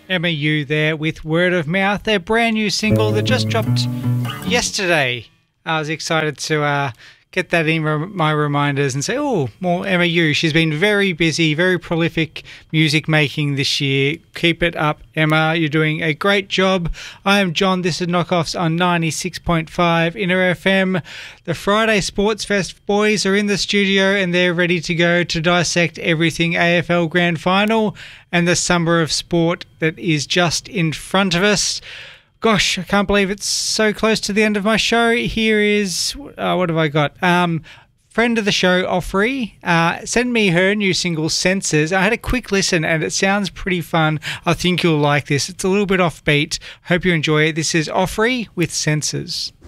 Emma Yu there with Word of Mouth, their brand new single that just dropped yesterday. I was excited to get that in my reminders and say, oh, more Emma Yu. She's been very busy, very prolific music making this year. Keep it up, Emma. You're doing a great job. I am John. This is Knockoffs on 96.5 Inner FM. The Friday Sports Fest boys are in the studio and they're ready to go to dissect everything AFL Grand Final and the summer of sport that is just in front of us. Gosh, I can't believe it's so close to the end of my show. Here is, what have I got? Friend of the show, Offrey, sent me her new single, Senses. I had a quick listen and it sounds pretty fun. I think you'll like this. It's a little bit offbeat. Hope you enjoy it. This is Offrey with Senses.